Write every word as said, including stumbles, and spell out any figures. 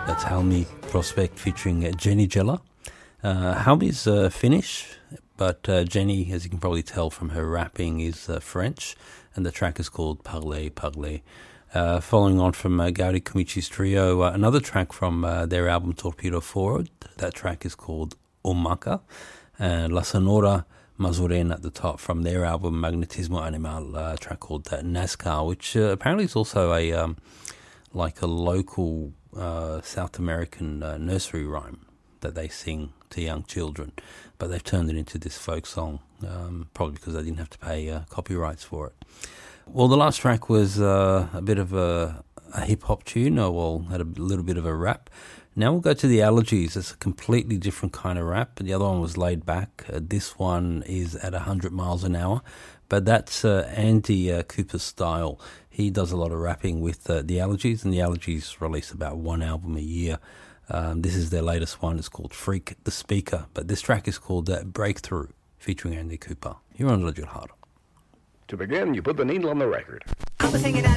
That's Halmi Prospect featuring uh, Jenny Jella. Uh, Halmi's uh, Finnish, but uh, Jenny, as you can probably tell from her rapping, is uh, French, and the track is called Parler, Parler. Uh, following on from uh, Gauri Kumichi's trio, uh, another track from uh, their album Torpedo Forward. That track is called Omaka, and La Sonora Mazurena at the top from their album Magnetismo Animal, uh, a track called uh, NASCAR, which uh, apparently is also a um, like a local uh, South American uh, nursery rhyme that they sing to young children, but they've turned it into this folk song, um, probably because they didn't have to pay uh, copyrights for it. Well, the last track was uh, a bit of a, a hip-hop tune, or well, had a little bit of a rap. Now we'll go to the Allergies. It's a completely different kind of rap. The other one was laid back. Uh, this one is at one hundred miles an hour, but that's uh, Andy uh, Cooper's style. He does a lot of rapping with uh, the Allergies, and the Allergies release about one album a year. Um, this is their latest one. It's called Freak the Speaker, but this track is called uh, Breakthrough, featuring Andy Cooper. Here on Radio Hard. To begin, you put the needle on the record. I was hanging out